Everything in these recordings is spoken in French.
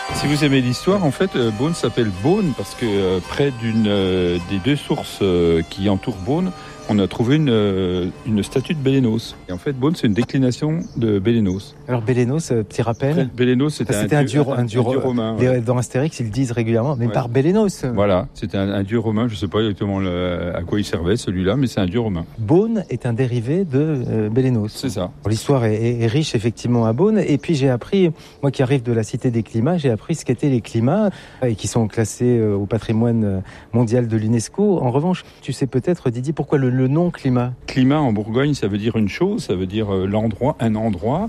Si vous aimez l'histoire, en fait, Beaune s'appelle Beaune parce que près des deux sources qui entourent Beaune, on a trouvé une statue de Bélénos. Et en fait, Beaune, c'est une déclination de Bélénos. Alors Bélénos, petit rappel. Bélénos, c'était un dieu romain. Dans Astérix, ils le disent régulièrement, mais par Bélénos. Voilà, c'était un dieu romain. Je ne sais pas exactement à quoi il servait celui-là, mais c'est un dieu romain. Beaune est un dérivé de Bélénos. C'est ça. L'histoire est riche effectivement à Beaune. Et puis j'ai appris, moi qui arrive de la Cité des Climats, j'ai appris ce qu'étaient les climats et qui sont classés au patrimoine mondial de l'UNESCO. En revanche, tu sais peut-être, Didier, pourquoi le nom climat? Climat en Bourgogne, ça veut dire une chose, ça veut dire l'endroit, un endroit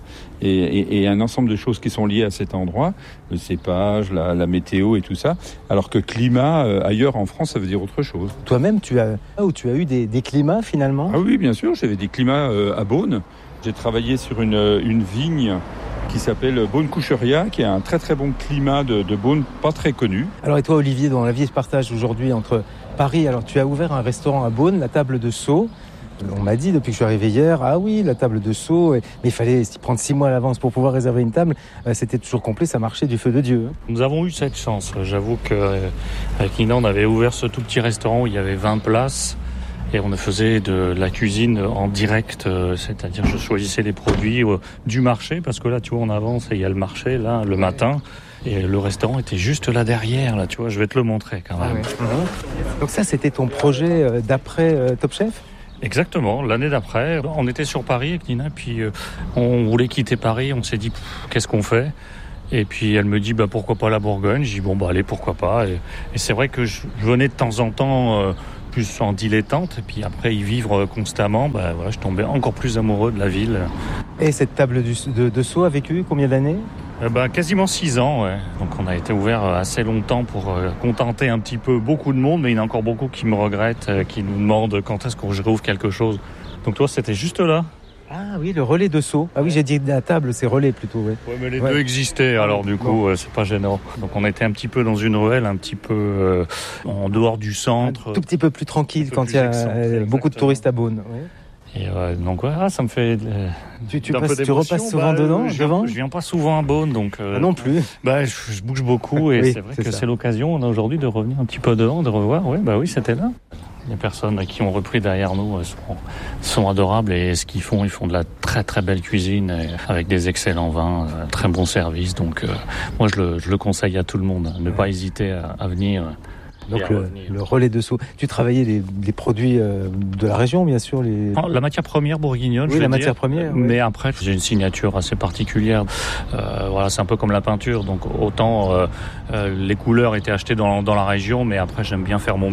et un ensemble de choses qui sont liées à cet endroit, le cépage, la météo et tout ça, alors que climat ailleurs en France, ça veut dire autre chose. Toi-même, tu as eu des climats finalement? Ah oui, bien sûr, j'avais des climats à Beaune. J'ai travaillé sur une vigne qui s'appelle Beaune-Coucheria, qui a un très très bon climat de Beaune, pas très connu. Alors et toi Olivier, dont la vie se partage aujourd'hui entre Paris, alors tu as ouvert un restaurant à Beaune, la Table de Sceaux. On m'a dit depuis que je suis arrivé hier, ah oui, la Table de Sceaux, mais il fallait s'y prendre 6 mois à l'avance pour pouvoir réserver une table. C'était toujours complet, ça marchait du feu de Dieu. Nous avons eu cette chance. J'avoue qu'avec Nina, on avait ouvert ce tout petit restaurant où il y avait 20 places. Et on faisait de la cuisine en direct, c'est-à-dire je choisissais les produits du marché, parce que là, tu vois, on avance et il y a le marché, là, le matin. Et le restaurant était juste là derrière, là, tu vois, je vais te le montrer quand même. Ah ouais. Donc ça, c'était ton projet d'après Top Chef ? Exactement, l'année d'après, on était sur Paris avec Nina, puis on voulait quitter Paris, on s'est dit, qu'est-ce qu'on fait ? Et puis elle me dit, pourquoi pas la Bourgogne ? J'ai dit, allez, pourquoi pas. Et c'est vrai que je venais de temps en temps... plus en dilettante, et puis après y vivre constamment, je tombais encore plus amoureux de la ville. Et cette table de Sceaux a vécu combien d'années ? Quasiment 6 ans, ouais. Donc on a été ouvert assez longtemps pour contenter un petit peu beaucoup de monde, mais il y en a encore beaucoup qui me regrettent, qui nous demandent quand est-ce que je réouvre quelque chose. Donc toi, c'était juste là. Ah oui, le relais de Sceaux. Ah oui, j'ai dit la table, c'est relais plutôt. Ouais, mais les deux existaient, alors du coup, c'est pas gênant. Donc on était un petit peu dans une ruelle, un petit peu en dehors du centre. Un tout petit peu plus tranquille quand il y a beaucoup de touristes à Beaune. Ouais. Et donc ça me fait tu repasses souvent devant. Je viens pas souvent à Beaune, donc non plus. Je bouge beaucoup et oui, c'est vrai que c'est l'occasion aujourd'hui de revenir un petit peu devant, de revoir. Oui, c'était là. Les personnes qui ont repris derrière nous sont adorables et ce qu'ils font, ils font de la très très belle cuisine avec des excellents vins, très bon service. Donc moi je le conseille à tout le monde, ne pas hésiter à venir. Donc le relais de Sceaux. Tu travaillais les produits de la région, bien sûr. La matière première bourguignonne. Oui, la matière première. Oui. Mais après, j'ai une signature assez particulière. C'est un peu comme la peinture. Donc autant les couleurs étaient achetées dans la région, mais après j'aime bien faire mon